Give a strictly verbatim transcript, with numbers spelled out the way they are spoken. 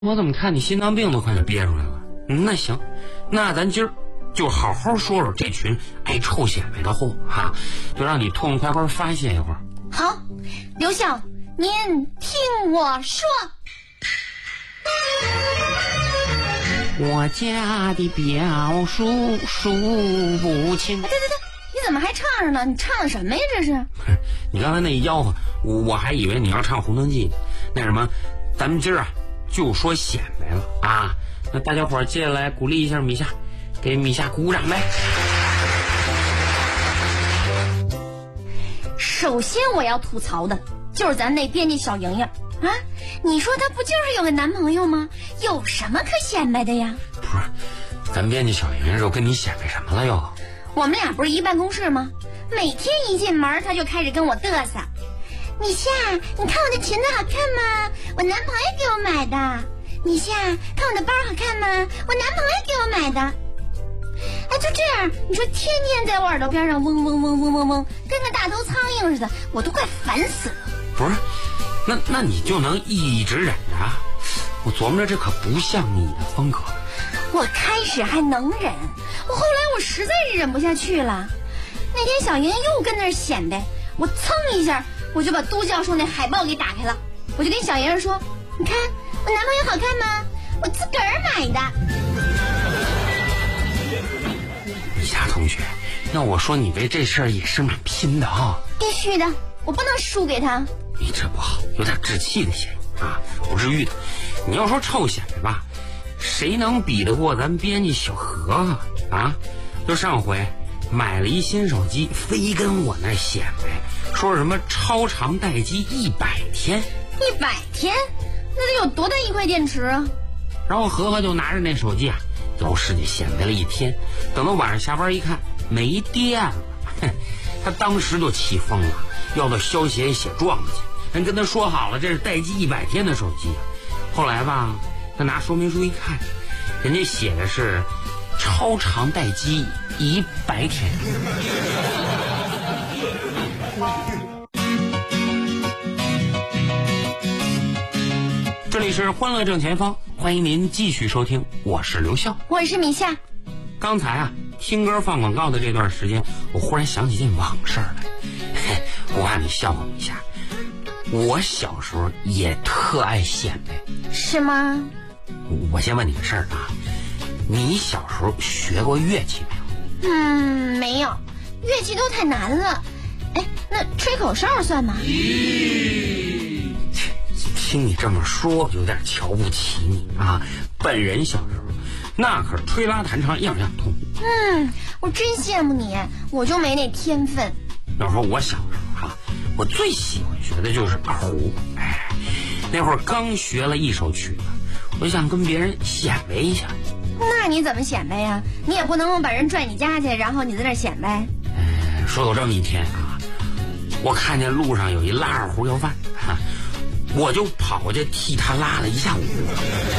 我怎么看你心脏病都快给憋出来了？嗯，那行，那咱今儿就好好说说这群爱臭显摆的货哈，就让你痛快快发泄一会儿。 好，刘笑，您听我说。 我家的表叔数不清。 哎，对对对，你怎么还唱着呢？你唱的什么呀？这是？ 你刚才那一吆喝，我我还以为你要唱《红灯记》呢。那什么，咱们今儿啊就说显摆了啊！那大家伙儿接下来鼓励一下米夏，给米夏鼓鼓掌呗。 首先我要吐槽的就是咱那编辑小莹莹啊！你说她不就是有个男朋友吗？有什么可显摆的呀？ 不是，咱编辑小莹莹又跟你显摆什么了又？ 我们俩不是一办公室吗？每天一进门她就开始跟我嘚瑟。米夏，你看我的裙子好看吗？我男朋友给我买的。米夏，看我的包好看吗？我男朋友给我买的。哎，就这样，你说天天在我耳朵边上嗡嗡嗡嗡嗡嗡，跟个大头苍蝇似的，我都快烦死了。 不是，那那你就能一直忍着啊？我琢磨着这可不像你的风格。 我开始还能忍，我后来我实在是忍不下去了。那天小莹又跟那儿显摆，我蹭一下我就把都教授那海报给打开了，我就跟小莹说：“你看我男朋友好看吗？我自个儿买的。” 米夏同学，那我说你为这事儿也是蛮拼的啊。 必须的，我不能输给他。 你这不好，有点置气的嫌疑啊，不至于的。你要说臭显摆吧，谁能比得过咱编辑小何啊？就上回买了一新手机，非跟我那显摆，说什么超长待机一百天。 一百天？那得有多大一块电池啊？ 然后何何就拿着那手机啊，老师就显摆了一天，等到晚上下班一看没电了，哼，他当时就气疯了，要到消协写状去。人跟他说好了，这是待机一百天的手机。后来吧，他拿说明书一看，人家写的是超长待机一百天。这里是欢乐正前方，欢迎您继续收听，我是刘笑， 我是米夏。 刚才啊，听歌放广告的这段时间，我忽然想起件往事来，嘿，我怕你笑话一下。我小时候也特爱显摆。 是吗？ 我先问你个事儿啊，你小时候学过乐器没有？ 嗯，没有，乐器都太难了。哎，那吹口哨算吗？ 听你这么说，我有点瞧不起你啊！本人小时候那可是吹拉弹唱样样通。 嗯，我真羡慕你，我就没那天分。 要说我小时候啊，我最喜欢学的就是二胡。哎，那会儿刚学了一首曲子，我想跟别人显摆一下。 那你怎么显摆呀？你也不能把人拽你家去，然后你在那显摆。 呃，说有这么一天啊，我看见路上有一拉二胡要饭，哈，我就跑过去替他拉了一下午。